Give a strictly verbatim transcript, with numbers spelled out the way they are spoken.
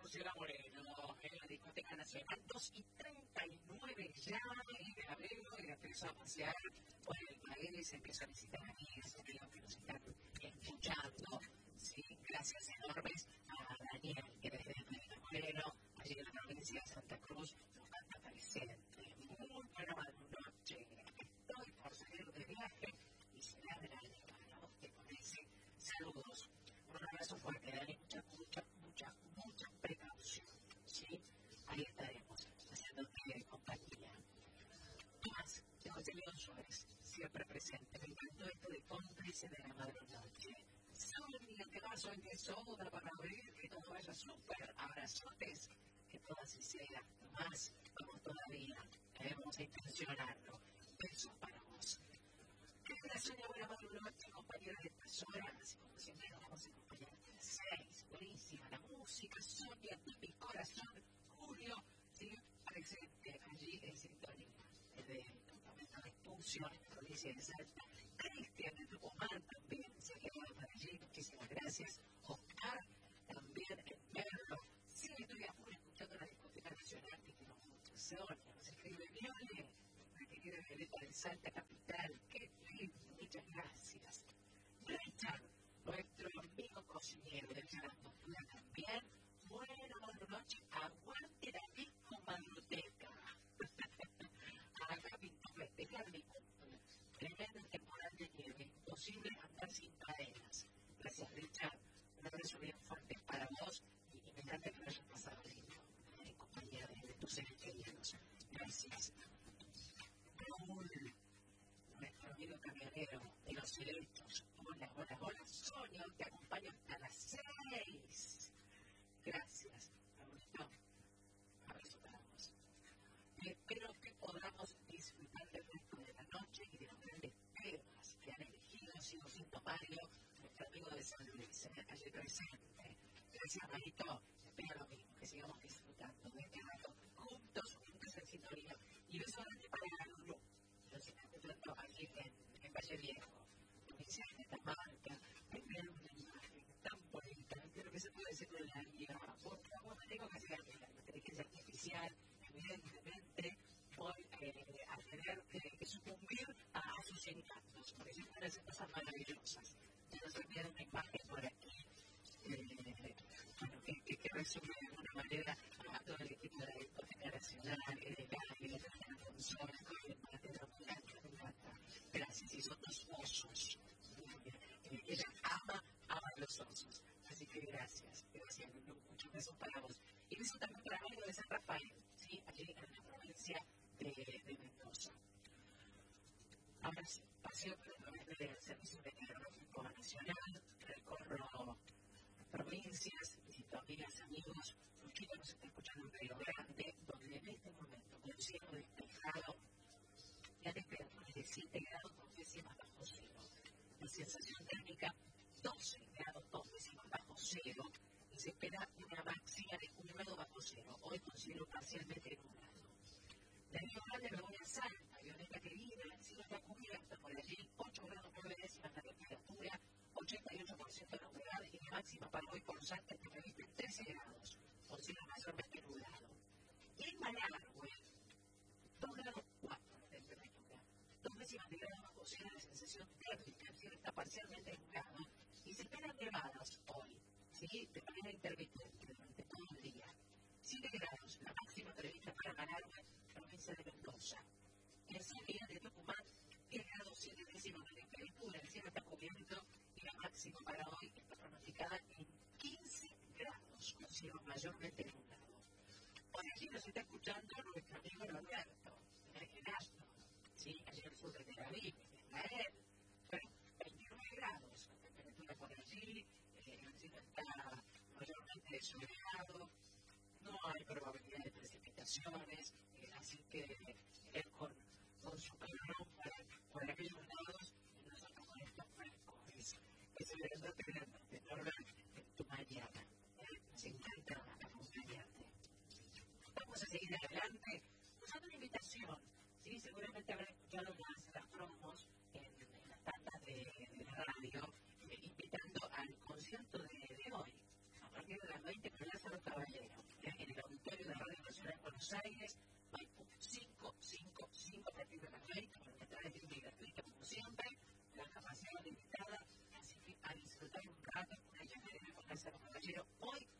Marcela Moreno, en la Discoteca Nacional, dos y treinta y nueve ya, y de abril, y empezó a pasear por el país, empezó a visitar amigos, amigos que nos están escuchando. Sí, gracias enormes a Daniel, que desde Marcela Moreno, allí en la provincia de Santa Cruz, nos manda presente. Muy buena noche, estoy por salir de viaje y será de la llegada. ¿Te parece? Saludos. Un abrazo fuerte, Dani, mucha, mucha, mucha, mucha precaución, ¿sí? Ahí estaremos, haciéndote compañía. Tomás, de José León Suárez, siempre presente. Me encantó esto de cómplice de la madre noche. Sonia, te vas hoy de soda para abrir, que todo vaya súper. Abrazotes, que todo así sea. Tomás, vamos todavía, debemos intencionarlo. Besos para vos. Querida Sonia, buena madrugada, compañera de estas horas. Como siempre, nos vamos a acompañar a las seis. Buenísima la música. Sonia, de mi corazón. Julio, sí, presente allí en sintonía. Desde el campamento de expulsión en la provincia de Salta. Cristian de Tucumán también se ha quedado por allí. Muchísimas gracias. Oscar, también en verlo. Sí, estoy a full escuchando la Discoteca Nacional. Te quiero mucho. Sonia, nos escribe Viole. La querida Violeta de Salta Capital. Qué lindo, muchas gracias. Richard, nuestro amigo cocinero de Charantopula también. Buena noche, aguante la disco madruteca. Acá pintó festejar mi cumple. Tremenda temporada de nieve, imposible andar sin cadenas. Gracias, Richard. Un abrazo bien fuerte para vos y me encanta que lo hayas pasado lindo en compañía de, de tus seres queridos. Gracias. Raúl, nuestro amigo camionero de los helechos. Hola, hola, hola, Sonia, te acompaño hasta las seis. Gracias, Raúlito. Abrazo para vos. Espero que podamos disfrutar del resto de la noche y de los grandes temas que han elegido. Sigo siendo Mario, nuestro amigo de San Luis, en la calle presente. Gracias, Marito. Espero lo mismo, que sigamos disfrutando de este rato juntos, juntos en sintonía. Y beso grande para Lulu. Los está escuchando aquí en, en Valle Viejo, provincia de Catamarca. Hay una imagen tan bonita, creo que se puede decir de la guía. Por favor, me tengo que hacer la inteligencia artificial. Evidentemente, voy eh, a tener que, que sucumbir a, a sus encantos, porque siempre hacen cosas maravillosas. Ya nos enviaron una imagen por aquí, eh, bueno, que, que, que resume de alguna manera a todo el equipo de la Discoteca Nacional, de la de la consola, de la de la me encanta. Gracias, y son dos osos. Eh, ella ama, ama los osos. Así que gracias, gracias, muchos besos para vos. Y besos también para Mario de San Rafael, ¿sí? Allí en la provincia de, de Mendoza. Ahora sí, paseo por el través del Servicio Meteorológico Nacional, recorro provincias, visito amigas, amigos. Luchito nos está escuchando en Río Grande, donde en este momento, con cielo despejado, la temperatura es de siete grados dos décimas bajo cero. La sensación térmica doce grados dos décimas bajo cero. Y se espera una máxima de un grado bajo cero. Hoy con cielo parcialmente nublado. De Río Grande me voy a Salta, Avioneta querida, el cielo está cubierto por allí, ocho grados nueve décimas la temperatura, ochenta y ocho por ciento de la humedad y la máxima para hoy por Salta está prevista en trece grados, con cielo mayormente nublado. En Malargüe, dos grados cuatro la temperatura, dos décimas de grado bajo cero la sensación térmica, el cielo está parcialmente nublado y se esperan nevadas hoy, ¿sí? De manera intermitente durante todo el día. siete grados, la máxima prevista para Malargüe, provincia de Mendoza. En San Miguel de Tucumán, diez grados siete décimas de temperatura, el cielo está cubierto y la máxima para hoy está pronosticada en quince grados, con cielo mayormente nublado. Por allí nos está escuchando nuestro amigo Roberto, en Asno, ¿sí? Allí en el sur de Tel Aviv, en Israel. Pero veintinueve grados, la temperatura por allí, eh, el cielo está mayormente soleado. No hay probabilidad de precipitaciones, eh, así que él con, con su calor por, por aquellos lados y nosotros con estos frescos. Es, es verdad tener enorme en tu mañana. ¿Eh? Nos encanta acompañarte. Vamos a seguir adelante usando una invitación. ¿Sí? Seguramente habrán escuchado las, las promos en, en las tandas de, de la radio, eh, invitando al concierto de, de hoy, a partir de las veinte con Lázaro Caballero. Buenos Aires, Maipú cinco cinco cinco a partir de las veinte, para estar en línea gratuita como siempre, la capacidad limitada, así que a disfrutar un rato con el llamado de Casa Caballero hoy.